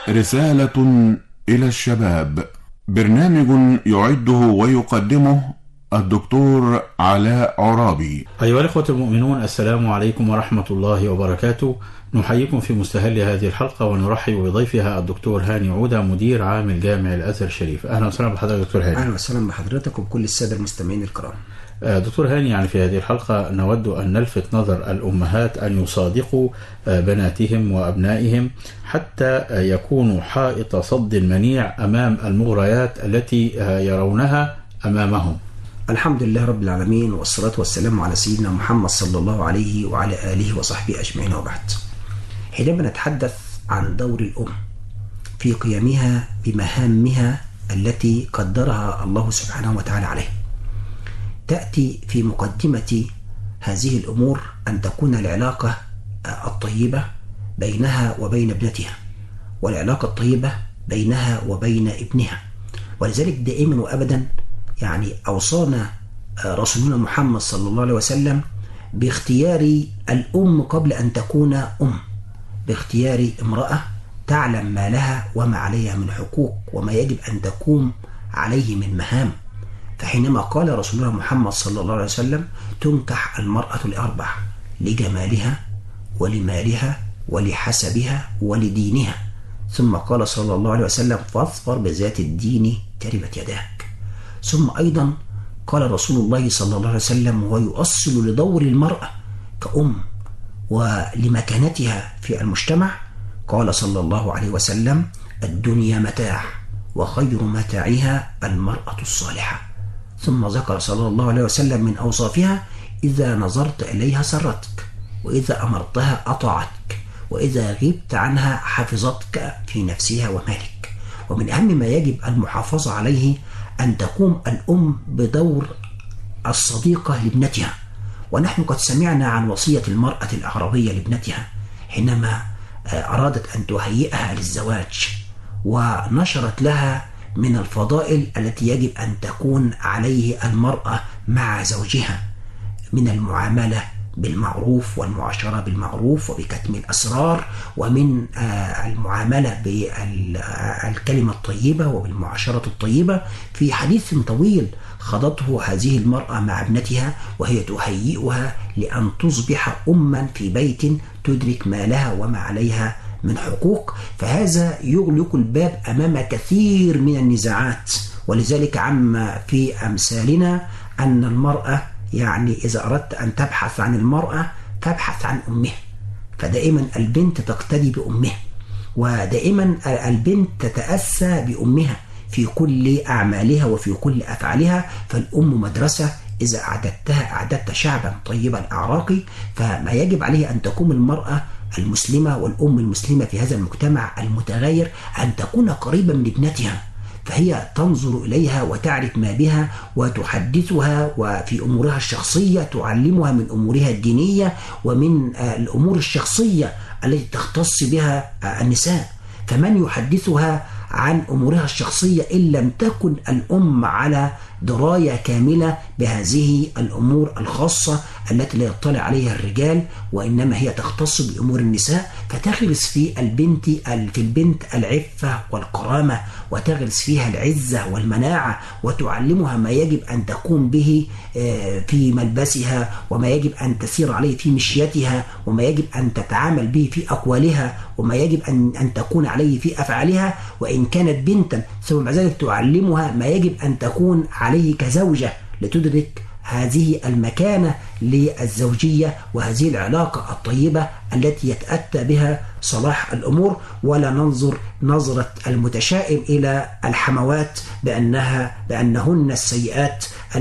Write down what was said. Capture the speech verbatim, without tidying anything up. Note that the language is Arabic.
رسالة إلى الشباب، برنامج يعده ويقدمه الدكتور علاء عرابي. أيها الأخوة المؤمنون، السلام عليكم ورحمة الله وبركاته. نحييكم في مستهل هذه الحلقة ونرحب بضيفها الدكتور هاني عودة، مدير عام الجامع الأزهر الشريف. أهلا وسهلا بحضرتك دكتور هاني. أهلا وسهلا بحضرتك وبكل السادة المستمعين الكرام. دكتور هاني، يعني في هذه الحلقة نود أن نلفت نظر الأمهات أن يصادقوا بناتهم وأبنائهم حتى يكونوا حائط صد منيع أمام المغريات التي يرونها أمامهم. الحمد لله رب العالمين، والصلاة والسلام على سيدنا محمد صلى الله عليه وعلى آله وصحبه أجمعين، وبعد. حينما نتحدث عن دور الأم في قيامها بمهامها التي قدرها الله سبحانه وتعالى عليه، تأتي في مقدمة هذه الأمور أن تكون العلاقة الطيبة بينها وبين ابنتها، والعلاقة الطيبة بينها وبين ابنها. ولذلك دائما وأبدا يعني أوصانا رسولنا محمد صلى الله عليه وسلم باختيار الأم قبل أن تكون أم، باختيار امرأة تعلم ما لها وما عليها من حقوق وما يجب أن تقوم عليه من مهام. فحينما قال رسولنا محمد صلى الله عليه وسلم: تنكح المرأة لأربع: لجمالها ولمالها ولحسبها ولدينها. ثم قال صلى الله عليه وسلم: فاظفر بذات الدين تربت يداك. ثم أيضا قال رسول الله صلى الله عليه وسلم وهو يؤصل لدور المرأة كأم ولمكانتها في المجتمع، قال صلى الله عليه وسلم: الدنيا متاع وخير متاعها المرأة الصالحة. ثم ذكر صلى الله عليه وسلم من أوصافها: إذا نظرت إليها سرتك، وإذا أمرتها أطاعتك، وإذا غبت عنها حفظتك في نفسها ومالك. ومن أهم ما يجب المحافظة عليه أن تقوم الأم بدور الصديقة لابنتها. ونحن قد سمعنا عن وصية المرأة الأعرابية لابنتها حينما أرادت أن تهيئها للزواج، ونشرت لها من الفضائل التي يجب أن تكون عليه المرأة مع زوجها من المعاملة بالمعروف والمعاشرة بالمعروف وبكتم الأسرار، ومن المعاملة بالكلمة الطيبة وبالمعاشرة الطيبة. في حديث طويل خضته هذه المرأة مع ابنتها وهي تهيئها لأن تصبح أما في بيت تدرك ما لها وما عليها من حقوق. فهذا يغلق الباب أمام كثير من النزاعات. ولذلك عم في أمثالنا أن المرأة يعني إذا أردت أن تبحث عن المرأة تبحث عن أمها، فدائما البنت تقتدي بأمها، ودائما البنت تتأسى بأمها في كل أعمالها وفي كل أفعالها. فالأم مدرسة، إذا أعددتها أعددت شعبا طيب الأعراق. فما يجب عليه أن تقوم المرأة المسلمة والأم المسلمة في هذا المجتمع المتغير أن تكون قريبة من ابنتها، فهي تنظر إليها وتعرف ما بها وتحدثها، وفي أمورها الشخصية تعلمها من أمورها الدينية ومن الأمور الشخصية التي تختص بها النساء. فمن يحدثها عن أمورها الشخصية إن لم تكن الأم على دراية كاملة بهذه الأمور الخاصة التي لا يطلع عليها الرجال، وإنما هي تختص بأمور النساء، فتغرس في البنت في البنت العفة والكرامة، وتغرس فيها العزة والمناعة، وتعلمها ما يجب أن تقوم به في ملبسها، وما يجب أن تسير عليه في مشيتها، وما يجب أن تتعامل به في أقوالها، وما يجب أن أن تكون عليه في أفعالها. وإن كانت بنتا ثم بعد ذلك تعلمها ما يجب أن تكون عليه كزوجة لتدرك هذه المكانة للزوجية وهذه العلاقة الطيبة التي يتأتى بها صلاح الأمور. ولا ننظر نظرة المتشائم إلى الحموات بأنها بأنهن السيئات